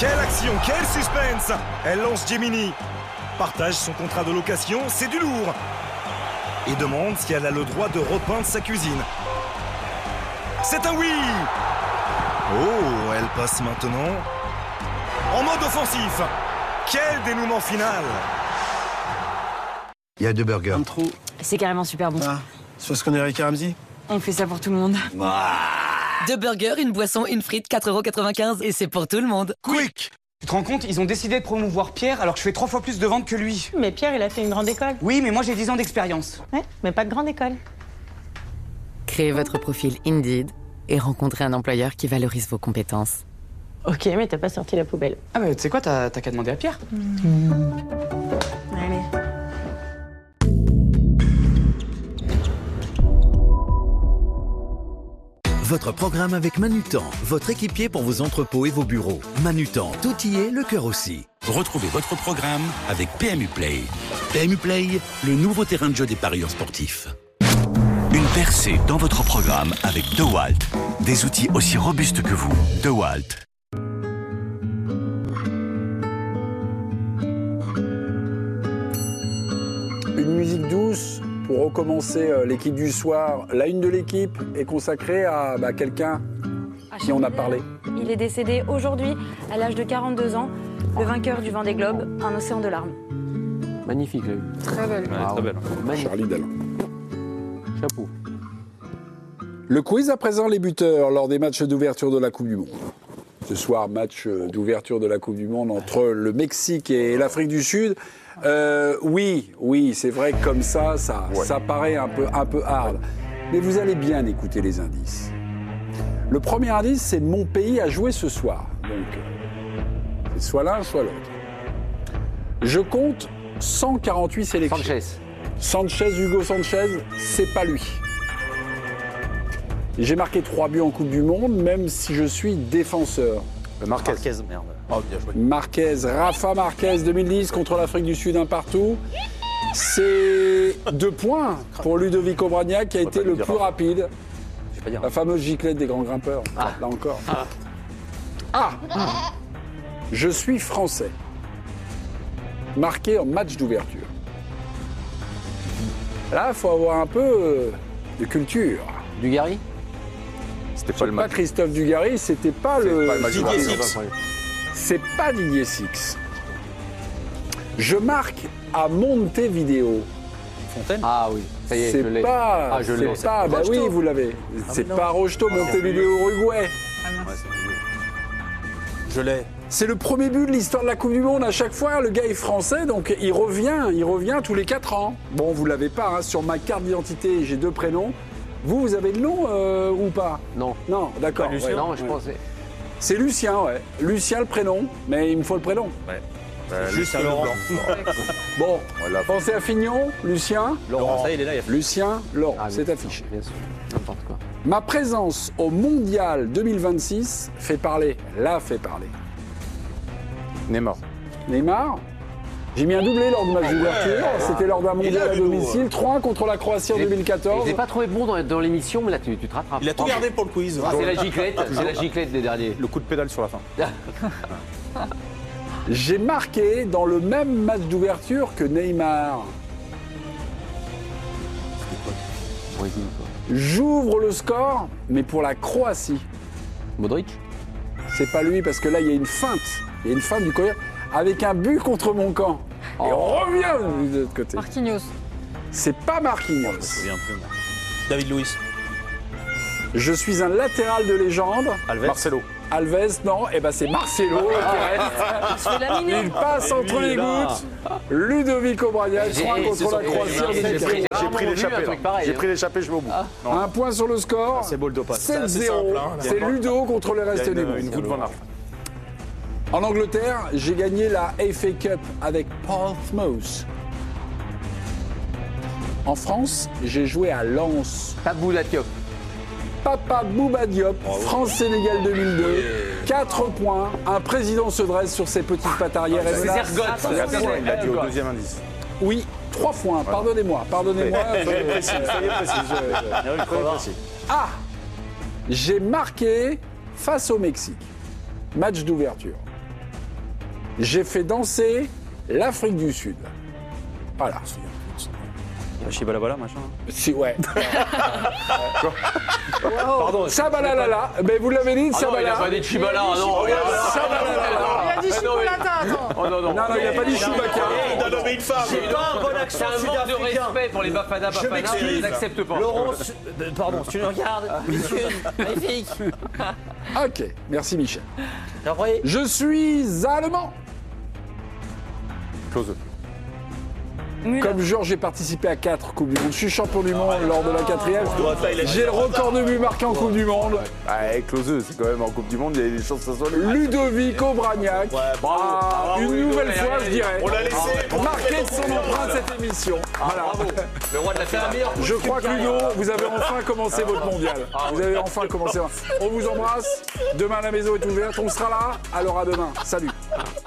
Quelle action, quel suspense! Elle lance Gemini. Partage son contrat de location, c'est du lourd. Et demande si elle a le droit de repeindre sa cuisine. C'est un oui! Oh, elle passe maintenant en mode offensif. Quel dénouement final! Il y a 2 burgers. Un trou. C'est carrément super bon. Ah, c'est parce qu'on est Eric et Ramsey. On fait ça pour tout le monde. 2 burgers, une boisson, une frite, 4,95 € et c'est pour tout le monde. Quick! Tu te rends compte, ils ont décidé de promouvoir Pierre alors que je fais 3 fois plus de ventes que lui. Mais Pierre, il a fait une grande école. Oui, mais moi j'ai 10 ans d'expérience. Ouais, mais pas de grande école. Créez votre profil Indeed et rencontrez un employeur qui valorise vos compétences. Ok, mais t'as pas sorti la poubelle. Ah bah tu sais quoi, t'as qu'à demander à Pierre. Allez. Votre programme avec Manutan, votre équipier pour vos entrepôts et vos bureaux. Manutan, tout y est, le cœur aussi. Retrouvez votre programme avec PMU Play. PMU Play, le nouveau terrain de jeu des parieurs sportifs. Une percée dans votre programme avec DeWalt. Des outils aussi robustes que vous. DeWalt. Une musique douce pour recommencer l'équipe du soir. La une de l'équipe est consacrée à quelqu'un qui en a parlé. Il est décédé aujourd'hui, à l'âge de 42 ans, le vainqueur du Vendée Globe, un océan de larmes. Magnifique, là. Très belle. Très belle. Charlie Dalin. Chapeau. Le quiz à présent, les buteurs lors des matchs d'ouverture de la Coupe du Monde. Ce soir, match d'ouverture de la Coupe du Monde entre le Mexique et l'Afrique du Sud. Oui, c'est vrai que comme ça paraît un peu hard. Mais vous allez bien écouter les indices. Le premier indice, c'est mon pays à jouer ce soir. Donc, c'est soit l'un, soit l'autre. Je compte 148 sélections. Hugo Sanchez, c'est pas lui. J'ai marqué 3 buts en Coupe du Monde, même si je suis défenseur. Marquez, merde. Oh, bien joué. Marquez, Rafa Marquez, 2010 contre l'Afrique du Sud, 1 partout. C'est 2 points pour Ludovico Bragnac qui a été le plus rapide. La fameuse giclette des grands grimpeurs, là encore. Je suis français. Marqué en match d'ouverture. Là, il faut avoir un peu de culture. Dugarry. C'était pas le match. Pas Christophe Dugarry, c'était pas le Didier Six. C'est pas Didier Six. Je marque à Montevideo. Fontaine. Ah oui, ça y est, c'est je l'ai. Pas, je l'ai. C'est pas, bah oui, vous l'avez. C'est pas Rocheteau, Montevideo, Uruguay. Je l'ai. C'est le premier but de l'histoire de la Coupe du Monde. À chaque fois, le gars est français, donc il revient tous les 4 ans. Bon, vous l'avez pas, hein. Sur ma carte d'identité, j'ai 2 prénoms. Vous avez le nom ou pas? Non. Non, d'accord. Lucien, ouais, non, je pensais. C'est Lucien, ouais. Lucien, le prénom, mais il me faut le prénom. Ouais. Juste Laurent. Bon, pensez à Fignon, Lucien. Laurent, ça y est, il est là. Lucien, Laurent, c'est affiché. Bien sûr, n'importe quoi. Ma présence au Mondial 2026 fait parler. Neymar. J'ai mis un doublé lors du match d'ouverture. C'était lors d'un mondial à domicile. 3-1 contre la Croatie en 2014. Il n'est pas trouvé bon dans l'émission, mais là, tu te rattrapes. Il a tout gardé pour le quiz. C'est la giclette des derniers. Le coup de pédale sur la fin. J'ai marqué dans le même match d'ouverture que Neymar. J'ouvre le score, mais pour la Croatie. Modric. C'est pas lui, parce que là, il y a une feinte. Il y a une feinte du courrier. Avec un but contre mon camp. Et on revient de l'autre côté. Marquinhos. C'est pas Marquinhos. David Luiz. Je suis un latéral de légende. Marcelo. Alves, non. Eh ben c'est Marcelo qui reste. Il passe entre les gouttes. Ludovico Bragnac, 3 contre la Croatie. J'ai pris l'échappée. J'ai pris l'échappée, je vais au bout. Un point sur le score. C'est Boldo passe. 7-0. C'est Ludo contre le reste des bouts. Une goutte Van Aert. En Angleterre, j'ai gagné la FA Cup avec Portsmouth. En France, j'ai joué à Lens. Tabou Diop. Papa Bouba Diop, France-Sénégal 2002. 4 points. Un président se dresse sur ses petites pattes arrière. C'est Zergotte. Il a dit au deuxième indice. Oui, 3 points. Pardonnez-moi. Soyez précis. Ah, j'ai marqué face au Mexique. Match d'ouverture. J'ai fait danser l'Afrique du Sud. Voilà. Chibalabala, machin. Si, ouais. Pardon. Sabalalala. Mais vous l'avez dit, Ah non, il a Sabala. pas dit Chibala, non. Sabalalala. Il a dit chipolata, attends. Oh non, non. Non, il n'a pas dit Chewbacca. Il a nommé une femme. C'est pas un bon C'est accent un manque de sud-africain. respect pour les Bafana, Je m'excuse. ils n'acceptent pas. Laurence, pardon, si tu nous regardes, monsieur, magnifique. Ok, merci Michel. T'as compris? Je suis allemand. Close. Comme Georges, j'ai participé à 4 Coupes du Monde. Je suis champion du monde lors de la 4e. J'ai le record de buts marqués en Coupe du Monde. Ah, close, c'est quand même en Coupe du Monde, il y a des chances que ça soit le. Ludovic Obraniak. bravo. Une nouvelle fois, je dirais. On l'a laissé. Marqué de son empreinte cette émission. Voilà. Bravo. Le roi de la ferme. Je crois que Ludo, vous avez enfin commencé votre mondial. Vous avez enfin commencé. On vous embrasse. Demain, la maison est ouverte. On sera là. Alors à demain. Salut.